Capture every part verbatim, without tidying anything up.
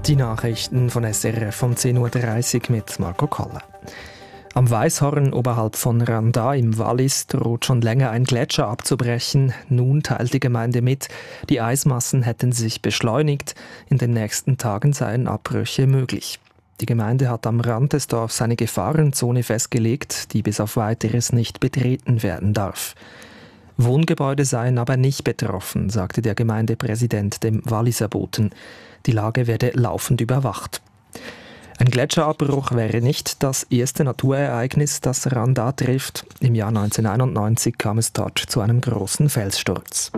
Die Nachrichten von S R F um zehn Uhr dreißig mit Marco Koller. Am Weißhorn oberhalb von Randa im Wallis droht schon länger ein Gletscher abzubrechen. Nun teilt die Gemeinde mit, die Eismassen hätten sich beschleunigt. In den nächsten Tagen seien Abbrüche möglich. Die Gemeinde hat am Rand des Dorfs eine Gefahrenzone festgelegt, die bis auf Weiteres nicht betreten werden darf. Wohngebäude seien aber nicht betroffen, sagte der Gemeindepräsident dem Walliser Boten. Die Lage werde laufend überwacht. Ein Gletscherabbruch wäre nicht das erste Naturereignis, das Randa trifft. Im Jahr neunzehnhunderteinundneunzig kam es dort zu einem großen Felssturz.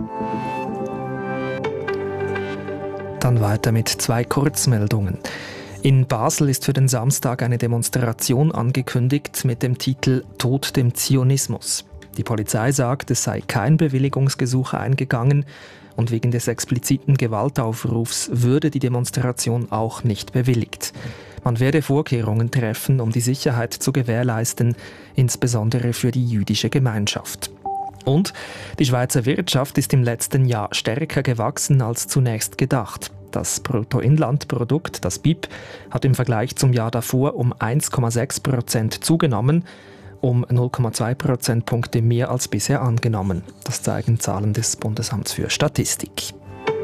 Dann weiter mit zwei Kurzmeldungen. In Basel ist für den Samstag eine Demonstration angekündigt mit dem Titel »Tod dem Zionismus«. Die Polizei sagt, es sei kein Bewilligungsgesuch eingegangen und wegen des expliziten Gewaltaufrufs würde die Demonstration auch nicht bewilligt. Man werde Vorkehrungen treffen, um die Sicherheit zu gewährleisten, insbesondere für die jüdische Gemeinschaft. Und die Schweizer Wirtschaft ist im letzten Jahr stärker gewachsen als zunächst gedacht. Das Bruttoinlandprodukt, das B I P, hat im Vergleich zum Jahr davor um eins Komma sechs Prozent zugenommen, um null Komma zwei Prozentpunkte mehr als bisher angenommen. Das zeigen Zahlen des Bundesamts für Statistik.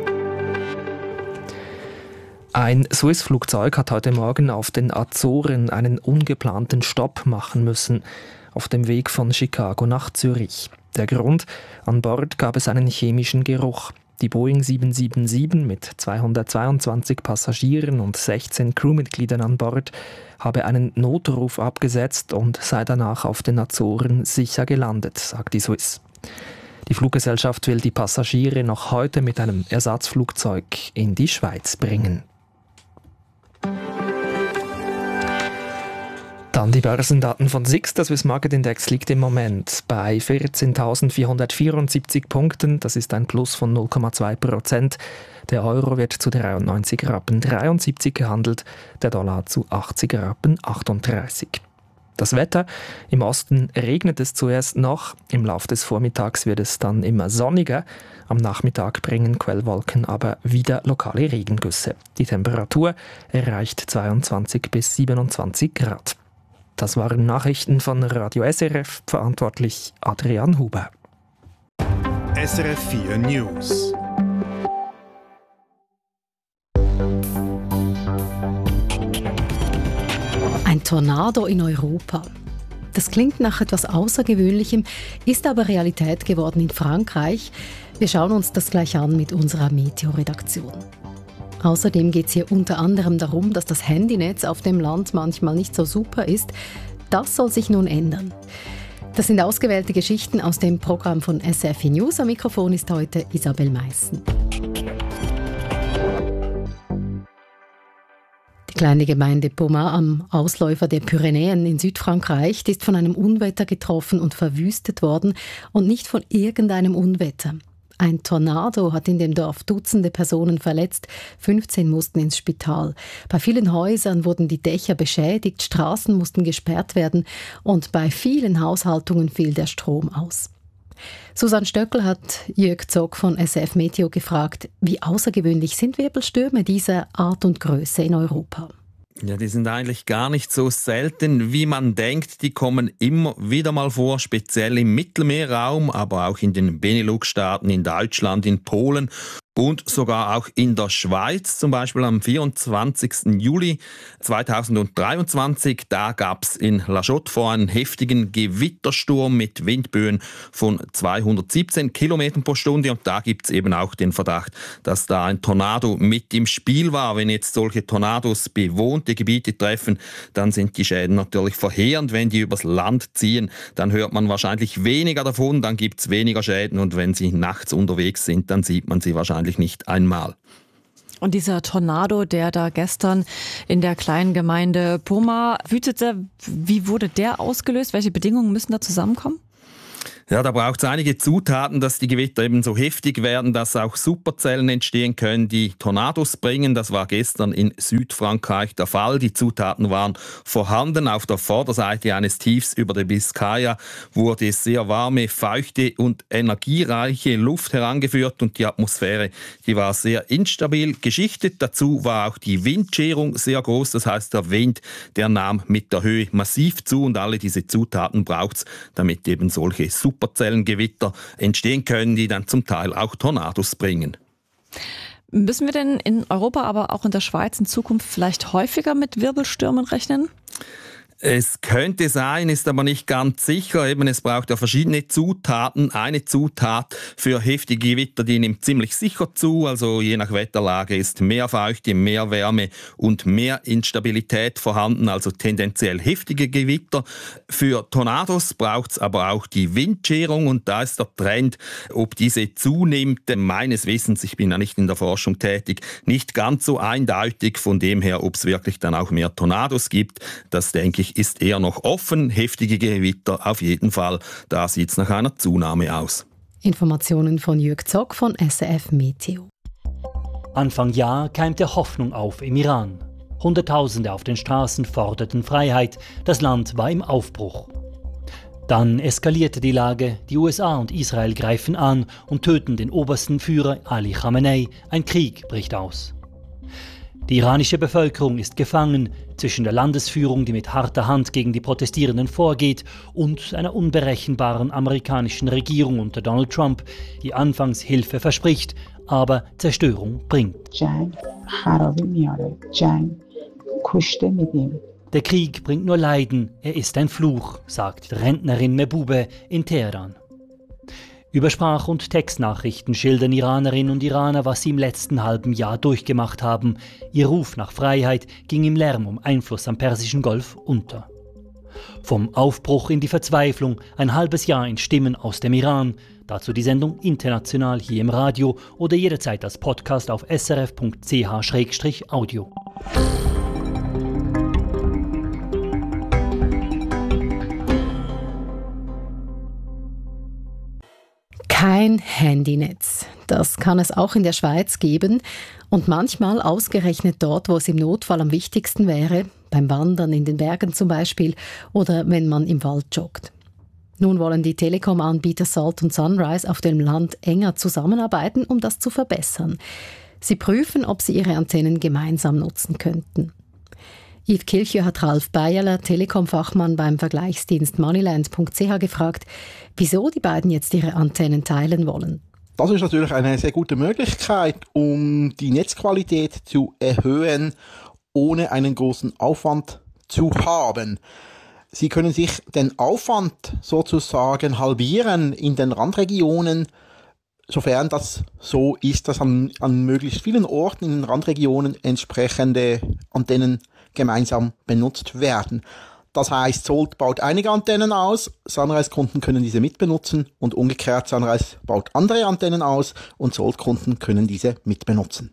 Ein Swiss-Flugzeug hat heute Morgen auf den Azoren einen ungeplanten Stopp machen müssen, auf dem Weg von Chicago nach Zürich. Der Grund: an Bord gab es einen chemischen Geruch. Die Boeing sieben sieben sieben mit zweihundertzweiundzwanzig Passagieren und sechzehn Crewmitgliedern an Bord habe einen Notruf abgesetzt und sei danach auf den Azoren sicher gelandet, sagt die Swiss. Die Fluggesellschaft will die Passagiere noch heute mit einem Ersatzflugzeug in die Schweiz bringen. Dann die Börsendaten von S I X. Der Swiss Market Index liegt im Moment bei vierzehntausendvierhundertvierundsiebzig Punkten. Das ist ein Plus von null Komma zwei Prozent. Der Euro wird zu dreiundneunzig Rappen dreiundsiebzig gehandelt, der Dollar zu achtzig Rappen achtunddreißig. Das Wetter: im Osten regnet es zuerst noch, im Laufe des Vormittags wird es dann immer sonniger. Am Nachmittag bringen Quellwolken aber wieder lokale Regengüsse. Die Temperatur erreicht zweiundzwanzig bis siebenundzwanzig Grad. Das waren Nachrichten von Radio S R F, verantwortlich Adrian Huber. S R F vier News. Ein Tornado in Europa. Das klingt nach etwas Außergewöhnlichem, ist aber Realität geworden in Frankreich. Wir schauen uns das gleich an mit unserer Meteo-Redaktion. Außerdem geht es hier unter anderem darum, dass das Handynetz auf dem Land manchmal nicht so super ist. Das soll sich nun ändern. Das sind ausgewählte Geschichten aus dem Programm von S R F vier News. Am Mikrofon ist heute Isabel Meissen. Die kleine Gemeinde Pomat am Ausläufer der Pyrenäen in Südfrankreich, die ist von einem Unwetter getroffen und verwüstet worden, und nicht von irgendeinem Unwetter. Ein Tornado hat in dem Dorf Dutzende Personen verletzt, fünfzehn mussten ins Spital. Bei vielen Häusern wurden die Dächer beschädigt, Straßen mussten gesperrt werden und bei vielen Haushaltungen fiel der Strom aus. Susanne Stöckel hat Jörg Zog von S R F Meteo gefragt, wie außergewöhnlich sind Wirbelstürme dieser Art und Größe in Europa? Ja, die sind eigentlich gar nicht so selten, wie man denkt. Die kommen immer wieder mal vor, speziell im Mittelmeerraum, aber auch in den Benelux-Staaten, in Deutschland, in Polen und sogar auch in der Schweiz. Zum Beispiel am vierundzwanzigsten Juli zweitausenddreiundzwanzig, da gab es in La Chaux-de-Fonds einen heftigen Gewittersturm mit Windböen von zweihundertsiebzehn Kilometern pro Stunde. Und da gibt es eben auch den Verdacht, dass da ein Tornado mit im Spiel war. Wenn jetzt solche Tornados bewohnte Gebiete treffen, dann sind die Schäden natürlich verheerend. Wenn die übers Land ziehen, dann hört man wahrscheinlich weniger davon, dann gibt es weniger Schäden. Und wenn sie nachts unterwegs sind, dann sieht man sie wahrscheinlich nicht einmal. Und dieser Tornado, der da gestern in der kleinen Gemeinde Pomat wütete, wie wurde der ausgelöst? Welche Bedingungen müssen da zusammenkommen? Ja, da braucht es einige Zutaten, dass die Gewitter eben so heftig werden, dass auch Superzellen entstehen können, die Tornados bringen. Das war gestern in Südfrankreich der Fall. Die Zutaten waren vorhanden. Auf der Vorderseite eines Tiefs über der Biskaya wurde sehr warme, feuchte und energiereiche Luft herangeführt und die Atmosphäre, die war sehr instabil geschichtet. Dazu war auch die Windscherung sehr groß. Das heißt, der Wind, der nahm mit der Höhe massiv zu und alle diese Zutaten braucht es, damit eben solche Superzellengewitter entstehen können, die dann zum Teil auch Tornados bringen. Müssen wir denn in Europa, aber auch in der Schweiz in Zukunft vielleicht häufiger mit Wirbelstürmen rechnen? Es könnte sein, ist aber nicht ganz sicher. Eben, es braucht ja verschiedene Zutaten. Eine Zutat für heftige Gewitter, die nimmt ziemlich sicher zu. Also je nach Wetterlage ist mehr Feuchte, mehr Wärme und mehr Instabilität vorhanden. Also tendenziell heftige Gewitter. Für Tornados braucht es aber auch die Windscherung. Und da ist der Trend, ob diese zunimmt, meines Wissens, ich bin ja nicht in der Forschung tätig, nicht ganz so eindeutig. Von dem her, ob es wirklich dann auch mehr Tornados gibt, das denke ich, ist eher noch offen. Heftige Gewitter auf jeden Fall. Da sieht es nach einer Zunahme aus. Informationen von Jürg Zock von S R F Meteo. Anfang Jahr keimte Hoffnung auf im Iran. Hunderttausende auf den Straßen forderten Freiheit. Das Land war im Aufbruch. Dann eskalierte die Lage. Die U S A und Israel greifen an und töten den obersten Führer Ali Khamenei. Ein Krieg bricht aus. Die iranische Bevölkerung ist gefangen zwischen der Landesführung, die mit harter Hand gegen die Protestierenden vorgeht, und einer unberechenbaren amerikanischen Regierung unter Donald Trump, die anfangs Hilfe verspricht, aber Zerstörung bringt. Der Krieg bringt nur Leiden, er ist ein Fluch, sagt Rentnerin Mehbube in Teheran. Über Sprach- und Textnachrichten schildern Iranerinnen und Iraner, was sie im letzten halben Jahr durchgemacht haben. Ihr Ruf nach Freiheit ging im Lärm um Einfluss am Persischen Golf unter. Vom Aufbruch in die Verzweiflung, ein halbes Jahr in Stimmen aus dem Iran. Dazu die Sendung international hier im Radio oder jederzeit als Podcast auf s r f punkt c h schrägstrich audio. Kein Handynetz. Das kann es auch in der Schweiz geben und manchmal ausgerechnet dort, wo es im Notfall am wichtigsten wäre, beim Wandern in den Bergen zum Beispiel oder wenn man im Wald joggt. Nun wollen die Telekom-Anbieter Salt und Sunrise auf dem Land enger zusammenarbeiten, um das zu verbessern. Sie prüfen, ob sie ihre Antennen gemeinsam nutzen könnten. Yves Kilchio hat Ralf Beierler, Telekom-Fachmann beim Vergleichsdienst moneyland punkt c h, gefragt, wieso die beiden jetzt ihre Antennen teilen wollen. Das ist natürlich eine sehr gute Möglichkeit, um die Netzqualität zu erhöhen, ohne einen großen Aufwand zu haben. Sie können sich den Aufwand sozusagen halbieren in den Randregionen, sofern das so ist, dass an, an möglichst vielen Orten in den Randregionen entsprechende Antennen gemeinsam benutzt werden. Das heißt, Salt baut einige Antennen aus, Sunrise-Kunden können diese mitbenutzen und umgekehrt Sunrise baut andere Antennen aus und Salt-Kunden können diese mitbenutzen.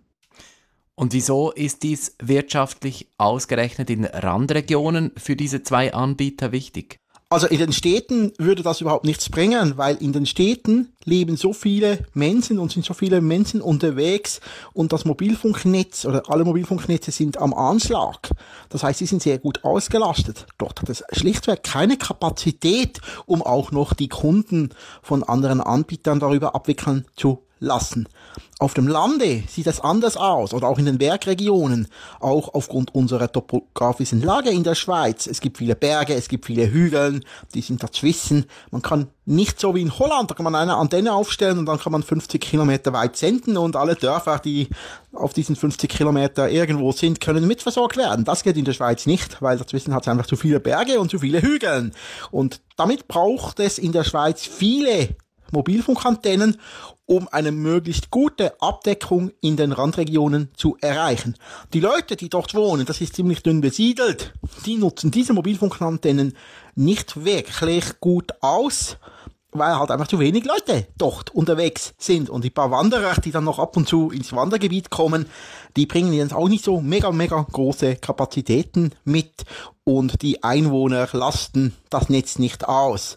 Und wieso ist dies wirtschaftlich ausgerechnet in Randregionen für diese zwei Anbieter wichtig? Also in den Städten würde das überhaupt nichts bringen, weil in den Städten leben so viele Menschen und sind so viele Menschen unterwegs und das Mobilfunknetz oder alle Mobilfunknetze sind am Anschlag. Das heißt, sie sind sehr gut ausgelastet. Dort hat es schlichtweg keine Kapazität, um auch noch die Kunden von anderen Anbietern darüber abwickeln zu lassen. Auf dem Lande sieht es anders aus oder auch in den Bergregionen, auch aufgrund unserer topografischen Lage in der Schweiz. Es gibt viele Berge, es gibt viele Hügel, die sind dazwischen. Man kann nicht so wie in Holland, da kann man eine Antenne aufstellen und dann kann man fünfzig Kilometer weit senden und alle Dörfer, die auf diesen fünfzig Kilometer irgendwo sind, können mitversorgt werden. Das geht in der Schweiz nicht, weil dazwischen hat es einfach zu viele Berge und zu viele Hügel. Und damit braucht es in der Schweiz viele Mobilfunkantennen, um eine möglichst gute Abdeckung in den Randregionen zu erreichen. Die Leute, die dort wohnen, das ist ziemlich dünn besiedelt, die nutzen diese Mobilfunkantennen nicht wirklich gut aus, weil halt einfach zu wenig Leute dort unterwegs sind. Und die paar Wanderer, die dann noch ab und zu ins Wandergebiet kommen, die bringen jetzt auch nicht so mega, mega große Kapazitäten mit und die Einwohner lasten das Netz nicht aus.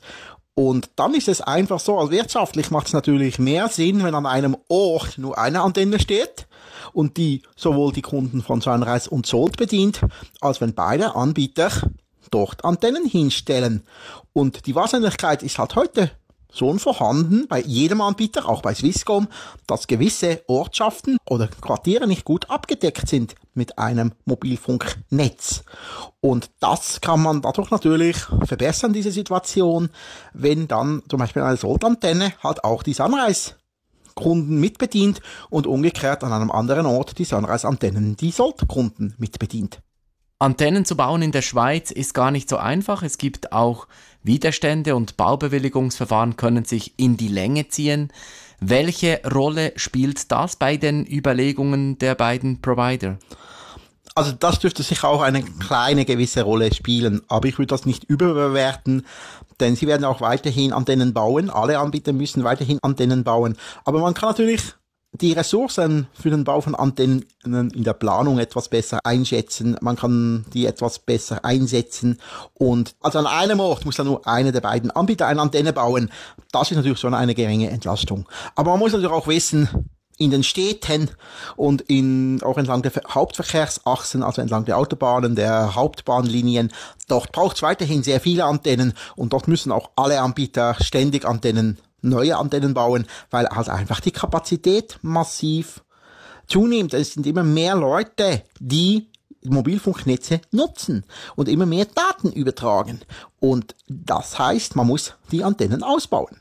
Und dann ist es einfach so, also wirtschaftlich macht es natürlich mehr Sinn, wenn an einem Ort nur eine Antenne steht und die sowohl die Kunden von Sunrise und Salt bedient, als wenn beide Anbieter dort Antennen hinstellen. Und die Wahrscheinlichkeit ist halt heute schon vorhanden bei jedem Anbieter, auch bei Swisscom, dass gewisse Ortschaften oder Quartiere nicht gut abgedeckt sind mit einem Mobilfunknetz. Und das kann man dadurch natürlich verbessern, diese Situation, wenn dann zum Beispiel eine Salt-Antenne halt auch die Sunrise-Kunden mitbedient und umgekehrt an einem anderen Ort die Sunrise-Antennen die Salt-Kunden mitbedient. Antennen zu bauen in der Schweiz ist gar nicht so einfach. Es gibt auch Widerstände und Baubewilligungsverfahren können sich in die Länge ziehen. Welche Rolle spielt das bei den Überlegungen der beiden Provider? Also das dürfte sicher auch eine kleine gewisse Rolle spielen, aber ich würde das nicht überbewerten, denn sie werden auch weiterhin Antennen bauen. Alle Anbieter müssen weiterhin Antennen bauen, aber man kann natürlich die Ressourcen für den Bau von Antennen in der Planung etwas besser einschätzen. Man kann die etwas besser einsetzen. Und also an einem Ort muss dann nur einer der beiden Anbieter eine Antenne bauen. Das ist natürlich schon eine geringe Entlastung. Aber man muss natürlich auch wissen, in den Städten und in, auch entlang der Hauptverkehrsachsen, also entlang der Autobahnen, der Hauptbahnlinien, dort braucht es weiterhin sehr viele Antennen und dort müssen auch alle Anbieter ständig Antennen neue Antennen bauen, weil halt einfach die Kapazität massiv zunimmt. Es sind immer mehr Leute, die Mobilfunknetze nutzen und immer mehr Daten übertragen. Und das heißt, man muss die Antennen ausbauen.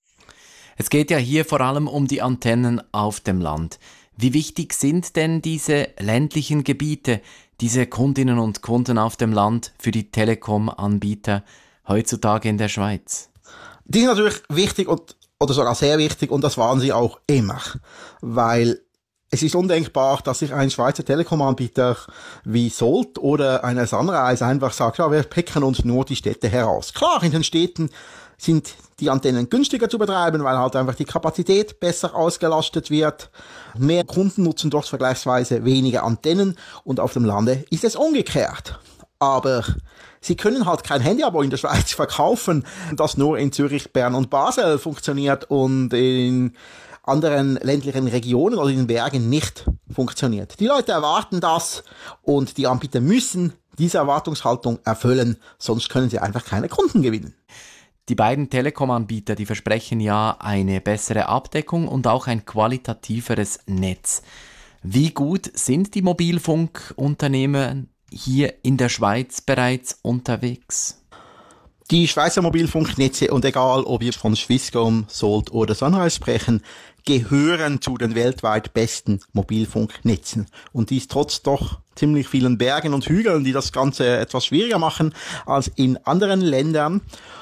Es geht ja hier vor allem um die Antennen auf dem Land. Wie wichtig sind denn diese ländlichen Gebiete, diese Kundinnen und Kunden auf dem Land für die Telekom-Anbieter heutzutage in der Schweiz? Die sind natürlich wichtig und, oder sogar sehr wichtig und das waren sie auch immer, weil es ist undenkbar, dass sich ein Schweizer Telekom-Anbieter wie Salt oder eine Sunrise einfach sagt, ja, wir picken uns nur die Städte heraus. Klar, in den Städten sind die Antennen günstiger zu betreiben, weil halt einfach die Kapazität besser ausgelastet wird. Mehr Kunden nutzen dort vergleichsweise weniger Antennen und auf dem Lande ist es umgekehrt. Aber sie können halt kein Handyabo in der Schweiz verkaufen, das nur in Zürich, Bern und Basel funktioniert und in anderen ländlichen Regionen oder in den Bergen nicht funktioniert. Die Leute erwarten das und die Anbieter müssen diese Erwartungshaltung erfüllen, sonst können sie einfach keine Kunden gewinnen. Die beiden Telekom-Anbieter, die versprechen ja eine bessere Abdeckung und auch ein qualitativeres Netz. Wie gut sind die Mobilfunkunternehmen hier in der Schweiz bereits unterwegs? Die Schweizer Mobilfunknetze, und egal ob wir von Swisscom, Salt oder Sunrise sprechen, gehören zu den weltweit besten Mobilfunknetzen. Und dies trotz doch ziemlich vielen Bergen und Hügeln, die das Ganze etwas schwieriger machen als in anderen Ländern.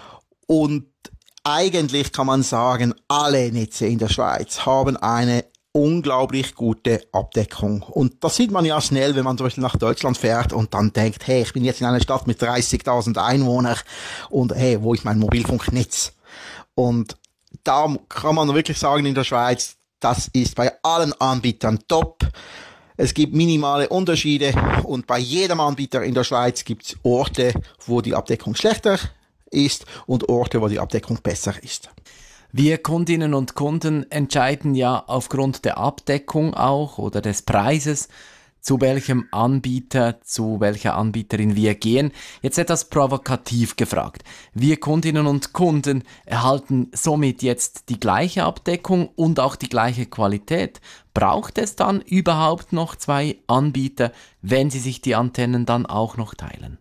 Und eigentlich kann man sagen, alle Netze in der Schweiz haben eine unglaublich gute Abdeckung. Und das sieht man ja schnell, wenn man zum Beispiel nach Deutschland fährt und dann denkt, hey, ich bin jetzt in einer Stadt mit dreißigtausend Einwohnern und hey, wo ist mein Mobilfunknetz? Und da kann man wirklich sagen, in der Schweiz, das ist bei allen Anbietern top. Es gibt minimale Unterschiede und bei jedem Anbieter in der Schweiz gibt es Orte, wo die Abdeckung schlechter ist und Orte, wo die Abdeckung besser ist. Wir Kundinnen und Kunden entscheiden ja aufgrund der Abdeckung auch oder des Preises, zu welchem Anbieter, zu welcher Anbieterin wir gehen. Jetzt etwas provokativ gefragt. Wir Kundinnen und Kunden erhalten somit jetzt die gleiche Abdeckung und auch die gleiche Qualität. Braucht es dann überhaupt noch zwei Anbieter, wenn sie sich die Antennen dann auch noch teilen?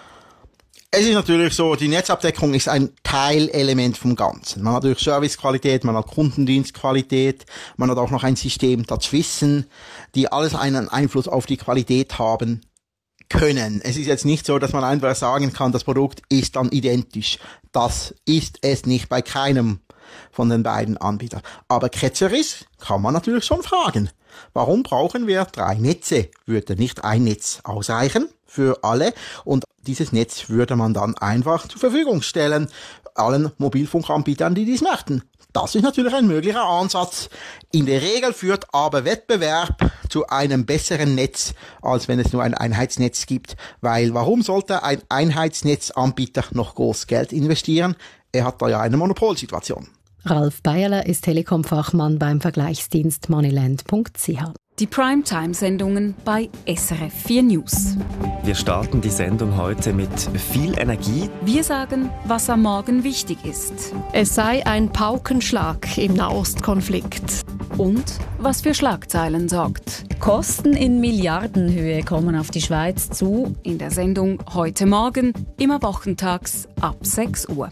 Es ist natürlich so, die Netzabdeckung ist ein Teilelement vom Ganzen. Man hat natürlich Servicequalität, man hat Kundendienstqualität, man hat auch noch ein System dazwischen, die alles einen Einfluss auf die Qualität haben können. Es ist jetzt nicht so, dass man einfach sagen kann, das Produkt ist dann identisch. Das ist es nicht bei keinem von den beiden Anbietern. Aber ketzerisch kann man natürlich schon fragen, warum brauchen wir drei Netze? Würde nicht ein Netz ausreichen für alle? Und dieses Netz würde man dann einfach zur Verfügung stellen allen Mobilfunkanbietern, die dies möchten. Das ist natürlich ein möglicher Ansatz. In der Regel führt aber Wettbewerb zu einem besseren Netz, als wenn es nur ein Einheitsnetz gibt. Weil warum sollte ein Einheitsnetzanbieter noch groß Geld investieren? Er hat da ja eine Monopolsituation. Ralf Beierler ist Telekom-Fachmann beim Vergleichsdienst moneyland punkt c h. Die Primetime-Sendungen bei S R F vier News. Wir starten die Sendung heute mit viel Energie. Wir sagen, was am Morgen wichtig ist. Es sei ein Paukenschlag im Nahostkonflikt. Und was für Schlagzeilen sorgt. Kosten in Milliardenhöhe kommen auf die Schweiz zu. In der Sendung heute Morgen, immer wochentags ab sechs Uhr.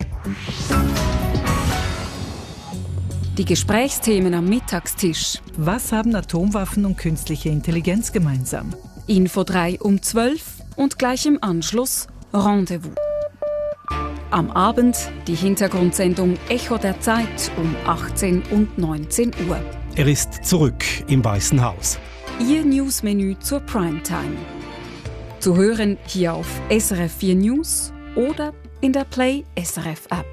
Die Gesprächsthemen am Mittagstisch. Was haben Atomwaffen und künstliche Intelligenz gemeinsam? Info drei um zwölf und gleich im Anschluss Rendezvous. Am Abend die Hintergrundsendung Echo der Zeit um achtzehn und neunzehn Uhr. Er ist zurück im Weißen Haus. Ihr Newsmenü zur Primetime. Zu hören hier auf S R F vier News oder in der Play S R F App.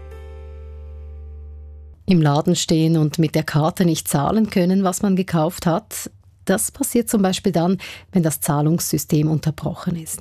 Im Laden stehen und mit der Karte nicht zahlen können, was man gekauft hat, das passiert zum Beispiel dann, wenn das Zahlungssystem unterbrochen ist.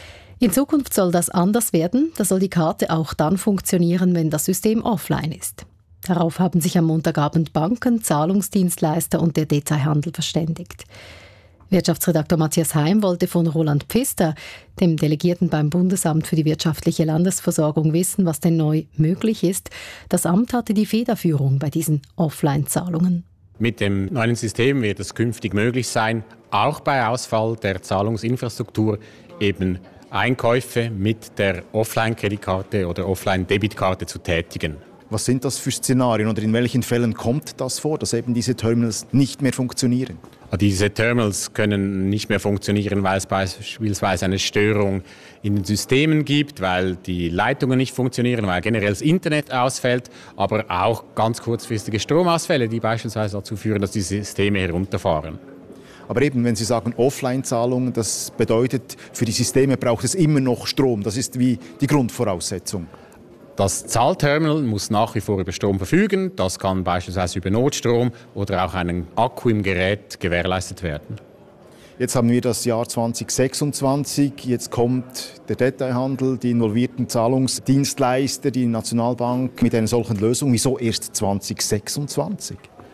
In Zukunft soll das anders werden. Da soll die Karte auch dann funktionieren, wenn das System offline ist. Darauf haben sich am Montagabend Banken, Zahlungsdienstleister und der Detailhandel verständigt. Wirtschaftsredakteur Matthias Heim wollte von Roland Pfister, dem Delegierten beim Bundesamt für die wirtschaftliche Landesversorgung, wissen, was denn neu möglich ist. Das Amt hatte die Federführung bei diesen Offline-Zahlungen. Mit dem neuen System wird es künftig möglich sein, auch bei Ausfall der Zahlungsinfrastruktur eben Einkäufe mit der Offline-Kreditkarte oder Offline-Debitkarte zu tätigen. Was sind das für Szenarien oder in welchen Fällen kommt das vor, dass eben diese Terminals nicht mehr funktionieren? Diese Terminals können nicht mehr funktionieren, weil es beispielsweise eine Störung in den Systemen gibt, weil die Leitungen nicht funktionieren, weil generell das Internet ausfällt, aber auch ganz kurzfristige Stromausfälle, die beispielsweise dazu führen, dass die Systeme herunterfahren. Aber eben, wenn Sie sagen Offline-Zahlungen, das bedeutet, für die Systeme braucht es immer noch Strom. Das ist wie die Grundvoraussetzung. Das Zahlterminal muss nach wie vor über Strom verfügen. Das kann beispielsweise über Notstrom oder auch einen Akku im Gerät gewährleistet werden. Jetzt haben wir das Jahr zwanzig sechsundzwanzig. Jetzt kommt der Detailhandel, die involvierten Zahlungsdienstleister, die Nationalbank mit einer solchen Lösung. Wieso erst zwanzig sechsundzwanzig?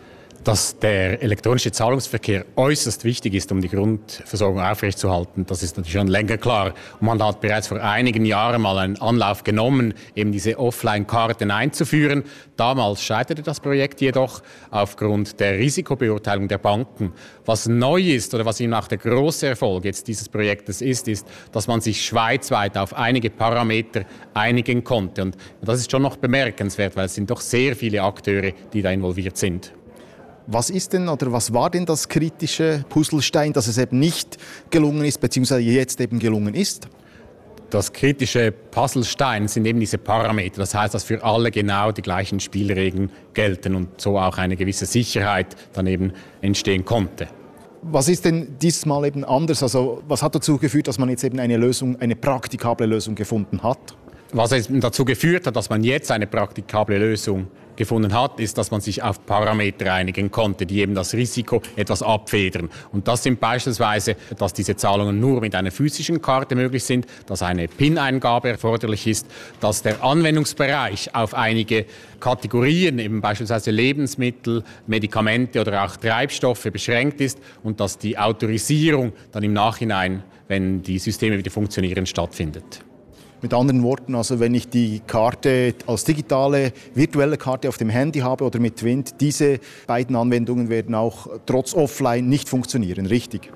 Dass der elektronische Zahlungsverkehr äußerst wichtig ist, um die Grundversorgung aufrechtzuerhalten, das ist natürlich schon länger klar. Und man hat bereits vor einigen Jahren mal einen Anlauf genommen, eben diese Offline-Karten einzuführen. Damals scheiterte das Projekt jedoch aufgrund der Risikobeurteilung der Banken. Was neu ist oder was eben auch der große Erfolg jetzt dieses Projektes ist, ist, dass man sich schweizweit auf einige Parameter einigen konnte. Und das ist schon noch bemerkenswert, weil es sind doch sehr viele Akteure, die da involviert sind. Was ist denn oder was war denn das kritische Puzzlestein, dass es eben nicht gelungen ist, beziehungsweise jetzt eben gelungen ist? Das kritische Puzzlestein sind eben diese Parameter. Das heißt, dass für alle genau die gleichen Spielregeln gelten und so auch eine gewisse Sicherheit dann eben entstehen konnte. Was ist denn dieses Mal eben anders? Also was hat dazu geführt, dass man jetzt eben eine Lösung, eine praktikable Lösung gefunden hat? Was dazu geführt hat, dass man jetzt eine praktikable Lösung gefunden hat, ist, dass man sich auf Parameter einigen konnte, die eben das Risiko etwas abfedern. Und das sind beispielsweise, dass diese Zahlungen nur mit einer physischen Karte möglich sind, dass eine P I N-Eingabe erforderlich ist, dass der Anwendungsbereich auf einige Kategorien, eben beispielsweise Lebensmittel, Medikamente oder auch Treibstoffe beschränkt ist und dass die Autorisierung dann im Nachhinein, wenn die Systeme wieder funktionieren, stattfindet. Mit anderen Worten, also wenn ich die Karte als digitale, virtuelle Karte auf dem Handy habe oder mit Twint, diese beiden Anwendungen werden auch trotz Offline nicht funktionieren, richtig?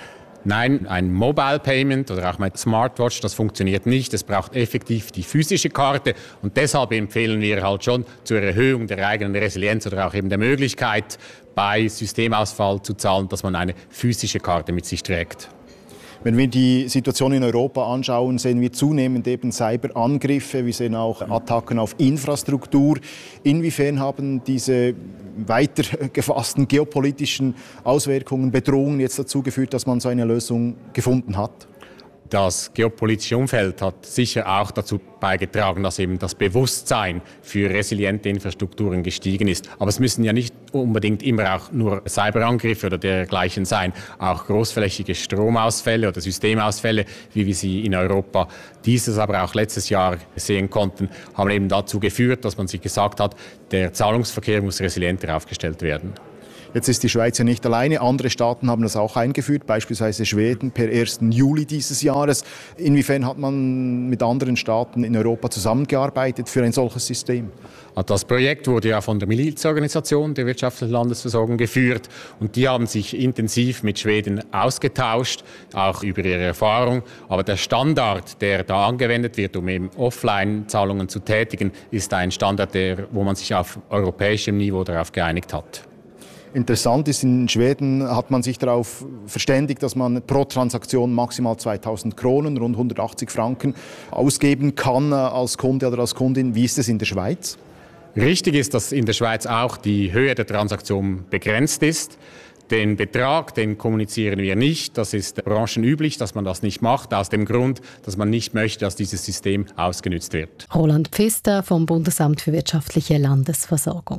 Nein, ein Mobile Payment oder auch mein Smartwatch, das funktioniert nicht. Es braucht effektiv die physische Karte und deshalb empfehlen wir halt schon zur Erhöhung der eigenen Resilienz oder auch eben der Möglichkeit, bei Systemausfall zu zahlen, dass man eine physische Karte mit sich trägt. Wenn wir die Situation in Europa anschauen, sehen wir zunehmend eben Cyberangriffe, wir sehen auch Attacken auf Infrastruktur. Inwiefern haben diese weiter gefassten geopolitischen Auswirkungen, Bedrohungen jetzt dazu geführt, dass man so eine Lösung gefunden hat? Das geopolitische Umfeld hat sicher auch dazu beigetragen, dass eben das Bewusstsein für resiliente Infrastrukturen gestiegen ist. Aber es müssen ja nicht unbedingt immer auch nur Cyberangriffe oder dergleichen sein. Auch großflächige Stromausfälle oder Systemausfälle, wie wir sie in Europa dieses, aber auch letztes Jahr sehen konnten, haben eben dazu geführt, dass man sich gesagt hat, der Zahlungsverkehr muss resilienter aufgestellt werden. Jetzt ist die Schweiz ja nicht alleine. Andere Staaten haben das auch eingeführt, beispielsweise Schweden per ersten Juli dieses Jahres. Inwiefern hat man mit anderen Staaten in Europa zusammengearbeitet für ein solches System? Das Projekt wurde ja von der Milizorganisation der wirtschaftlichen Landesversorgung geführt und die haben sich intensiv mit Schweden ausgetauscht, auch über ihre Erfahrung. Aber der Standard, der da angewendet wird, um eben Offline-Zahlungen zu tätigen, ist ein Standard, der, wo man sich auf europäischem Niveau darauf geeinigt hat. Interessant ist, in Schweden hat man sich darauf verständigt, dass man pro Transaktion maximal zweitausend Kronen, rund hundertachtzig Franken, ausgeben kann als Kunde oder als Kundin. Wie ist es in der Schweiz? Richtig ist, dass in der Schweiz auch die Höhe der Transaktion begrenzt ist. Den Betrag, den kommunizieren wir nicht. Das ist branchenüblich, dass man das nicht macht, aus dem Grund, dass man nicht möchte, dass dieses System ausgenutzt wird. Roland Pfister vom Bundesamt für wirtschaftliche Landesversorgung.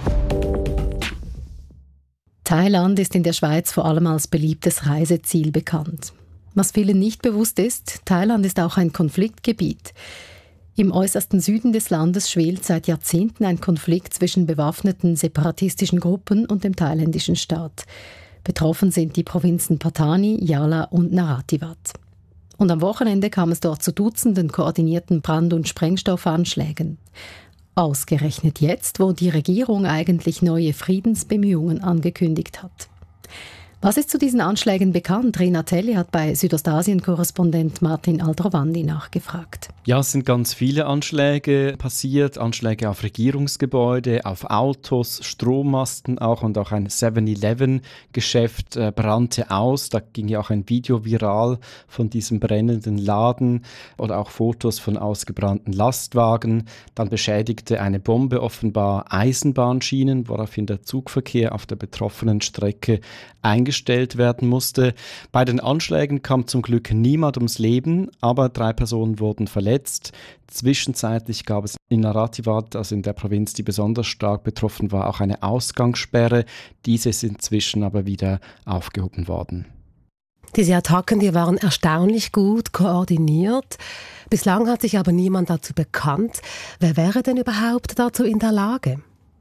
Thailand ist in der Schweiz vor allem als beliebtes Reiseziel bekannt. Was vielen nicht bewusst ist, Thailand ist auch ein Konfliktgebiet. Im äußersten Süden des Landes schwelt seit Jahrzehnten ein Konflikt zwischen bewaffneten separatistischen Gruppen und dem thailändischen Staat. Betroffen sind die Provinzen Pattani, Yala und Narathiwat. Und am Wochenende kam es dort zu Dutzenden koordinierten Brand- und Sprengstoffanschlägen. Ausgerechnet jetzt, wo die Regierung eigentlich neue Friedensbemühungen angekündigt hat. Was ist zu diesen Anschlägen bekannt? Rina Telli hat bei Südostasien-Korrespondent Martin Aldrovandi nachgefragt. Ja, es sind ganz viele Anschläge passiert. Anschläge auf Regierungsgebäude, auf Autos, Strommasten auch und auch ein seven eleven Geschäft äh, brannte aus. Da ging ja auch ein Video viral von diesem brennenden Laden oder auch Fotos von ausgebrannten Lastwagen. Dann beschädigte eine Bombe offenbar Eisenbahnschienen, woraufhin der Zugverkehr auf der betroffenen Strecke eingestellt werden musste. Bei den Anschlägen kam zum Glück niemand ums Leben, aber drei Personen wurden verletzt. Zwischenzeitlich gab es in Narathiwat, also in der Provinz, die besonders stark betroffen war, auch eine Ausgangssperre. Diese ist inzwischen aber wieder aufgehoben worden. Diese Attacken, die waren erstaunlich gut koordiniert. Bislang hat sich aber niemand dazu bekannt. Wer wäre denn überhaupt dazu in der Lage?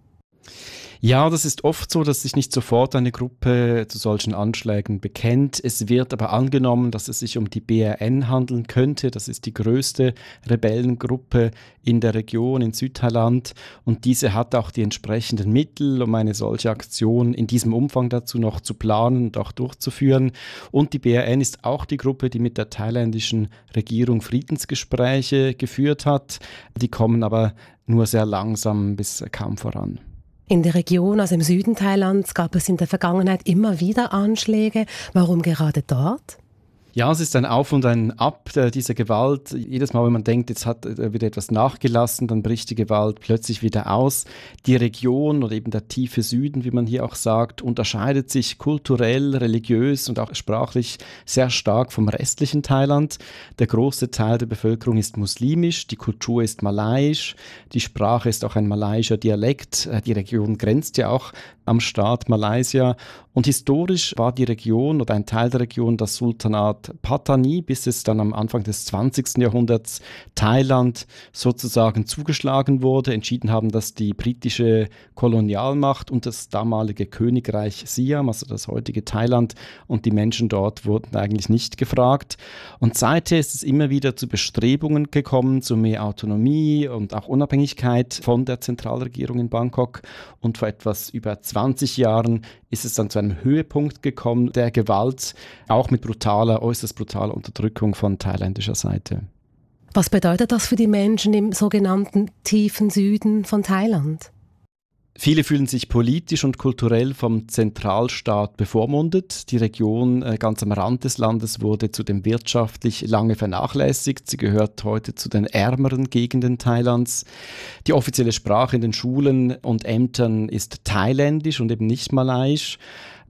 Ja, das ist oft so, dass sich nicht sofort eine Gruppe zu solchen Anschlägen bekennt. Es wird aber angenommen, dass es sich um die B R N handeln könnte. Das ist die größte Rebellengruppe in der Region, in Südthailand. Und diese hat auch die entsprechenden Mittel, um eine solche Aktion in diesem Umfang dazu noch zu planen und auch durchzuführen. Und die B R N ist auch die Gruppe, die mit der thailändischen Regierung Friedensgespräche geführt hat. Die kommen aber nur sehr langsam bis kaum voran. In der Region, also im Süden Thailands, gab es in der Vergangenheit immer wieder Anschläge. Warum gerade dort? Ja, es ist ein Auf und ein Ab äh, dieser Gewalt. Jedes Mal, wenn man denkt, jetzt hat äh, wieder etwas nachgelassen, dann bricht die Gewalt plötzlich wieder aus. Die Region oder eben der tiefe Süden, wie man hier auch sagt, unterscheidet sich kulturell, religiös und auch sprachlich sehr stark vom restlichen Thailand. Der große Teil der Bevölkerung ist muslimisch, die Kultur ist malaiisch, die Sprache ist auch ein malaiischer Dialekt. Äh, die Region grenzt ja auch am Staat Malaysia. Und historisch war die Region oder ein Teil der Region das Sultanat Pattani, bis es dann am Anfang des zwanzigsten Jahrhunderts Thailand sozusagen zugeschlagen wurde, entschieden haben, dass die britische Kolonialmacht und das damalige Königreich Siam, also das heutige Thailand, und die Menschen dort wurden eigentlich nicht gefragt. Und seither ist es immer wieder zu Bestrebungen gekommen, zu mehr Autonomie und auch Unabhängigkeit von der Zentralregierung in Bangkok. Und vor etwas über zwanzig Jahren ist es dann zu einem Höhepunkt gekommen der Gewalt, auch mit brutaler, äußerst brutaler Unterdrückung von thailändischer Seite. Was bedeutet das für die Menschen im sogenannten tiefen Süden von Thailand? Viele fühlen sich politisch und kulturell vom Zentralstaat bevormundet. Die Region äh, ganz am Rand des Landes wurde zudem wirtschaftlich lange vernachlässigt. Sie gehört heute zu den ärmeren Gegenden Thailands. Die offizielle Sprache in den Schulen und Ämtern ist thailändisch und eben nicht malaiisch.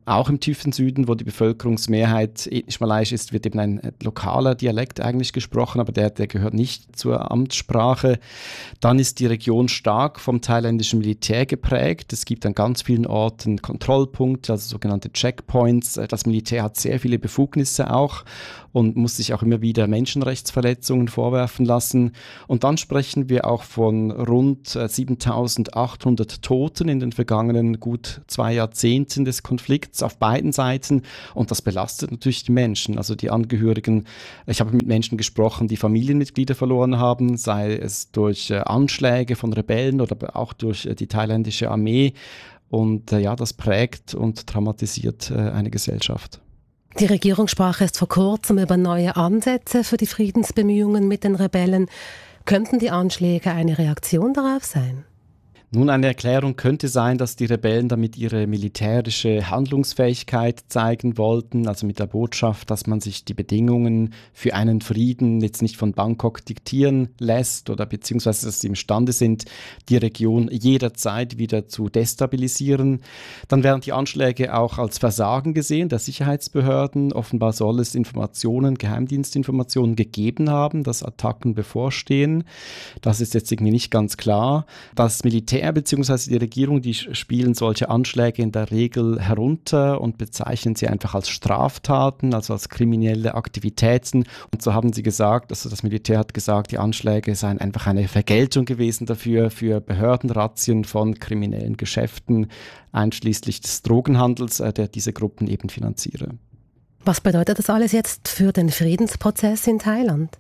Auch im tiefen Süden, wo die Bevölkerungsmehrheit ethnisch malaiisch ist, wird eben ein lokaler Dialekt eigentlich gesprochen, aber der, der gehört nicht zur Amtssprache. Dann ist die Region stark vom thailändischen Militär geprägt. Es gibt an ganz vielen Orten Kontrollpunkte, also sogenannte Checkpoints. Das Militär hat sehr viele Befugnisse auch und muss sich auch immer wieder Menschenrechtsverletzungen vorwerfen lassen. Und dann sprechen wir auch von rund siebentausendachthundert Toten in den vergangenen gut zwei Jahrzehnten des Konflikts auf beiden Seiten. Und das belastet natürlich die Menschen, also die Angehörigen. Ich habe mit Menschen gesprochen, die Familienmitglieder verloren haben, sei es durch Anschläge von Rebellen oder auch durch die thailändische Armee. Und äh, ja, das prägt und traumatisiert äh, eine Gesellschaft. Die Regierung sprach erst vor kurzem über neue Ansätze für die Friedensbemühungen mit den Rebellen. Könnten die Anschläge eine Reaktion darauf sein? Nun, eine Erklärung könnte sein, dass die Rebellen damit ihre militärische Handlungsfähigkeit zeigen wollten, also mit der Botschaft, dass man sich die Bedingungen für einen Frieden jetzt nicht von Bangkok diktieren lässt oder beziehungsweise, dass sie imstande sind, die Region jederzeit wieder zu destabilisieren. Dann werden die Anschläge auch als Versagen gesehen der Sicherheitsbehörden. Offenbar soll es Informationen, Geheimdienstinformationen gegeben haben, dass Attacken bevorstehen. Das ist jetzt irgendwie nicht ganz klar. Das Militär bzw. die Regierung, die spielen solche Anschläge in der Regel herunter und bezeichnen sie einfach als Straftaten, also als kriminelle Aktivitäten. Und so haben sie gesagt, also das Militär hat gesagt, die Anschläge seien einfach eine Vergeltung gewesen dafür, für Behördenrazzien von kriminellen Geschäften, einschließlich des Drogenhandels, der diese Gruppen eben finanziere. Was bedeutet das alles jetzt für den Friedensprozess in Thailand?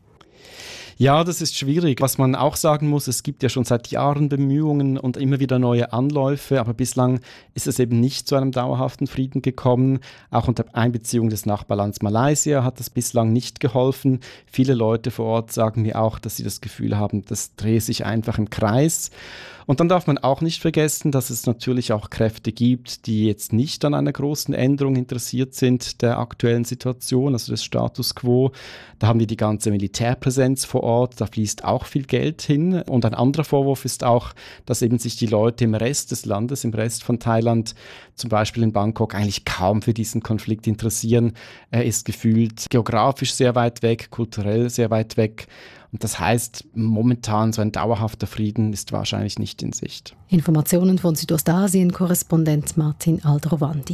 Ja, das ist schwierig. Was man auch sagen muss, es gibt ja schon seit Jahren Bemühungen und immer wieder neue Anläufe, aber bislang ist es eben nicht zu einem dauerhaften Frieden gekommen. Auch unter Einbeziehung des Nachbarlands Malaysia hat das bislang nicht geholfen. Viele Leute vor Ort sagen mir auch, dass sie das Gefühl haben, das drehe sich einfach im Kreis. Und dann darf man auch nicht vergessen, dass es natürlich auch Kräfte gibt, die jetzt nicht an einer großen Änderung interessiert sind der aktuellen Situation, also des Status quo. Da haben wir die ganze Militärpräsenz vor Ort, da fließt auch viel Geld hin. Und ein anderer Vorwurf ist auch, dass eben sich die Leute im Rest des Landes, im Rest von Thailand, zum Beispiel in Bangkok, eigentlich kaum für diesen Konflikt interessieren. Er ist gefühlt geografisch sehr weit weg, kulturell sehr weit weg. Und das heißt, momentan so ein dauerhafter Frieden ist wahrscheinlich nicht in Sicht. Informationen von Südostasien-Korrespondent Martin Aldrovandi.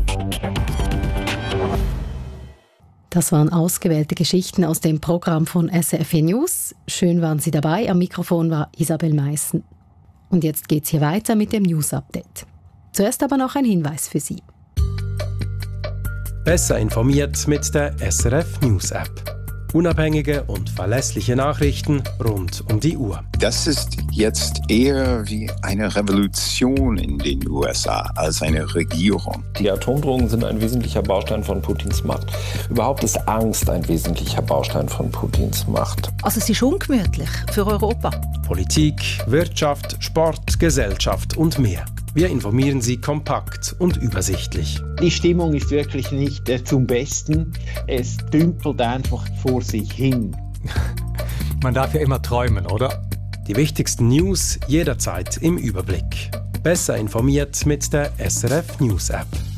Das waren ausgewählte Geschichten aus dem Programm von S R F News. Schön waren Sie dabei. Am Mikrofon war Isabel Meissen. Und jetzt geht's hier weiter mit dem News-Update. Zuerst aber noch ein Hinweis für Sie. Besser informiert mit der S R F News App. Unabhängige und verlässliche Nachrichten rund um die Uhr. Das ist jetzt eher wie eine Revolution in den U S A als eine Regierung. Die Atomdrohungen sind ein wesentlicher Baustein von Putins Macht. Überhaupt ist Angst ein wesentlicher Baustein von Putins Macht. Also es ist ungemütlich für Europa. Politik, Wirtschaft, Sport, Gesellschaft und mehr. Wir informieren Sie kompakt und übersichtlich. Die Stimmung ist wirklich nicht äh, zum Besten. Es dümpelt einfach vor sich hin. Man darf ja immer träumen, oder? Die wichtigsten News jederzeit im Überblick. Besser informiert mit der S R F News App.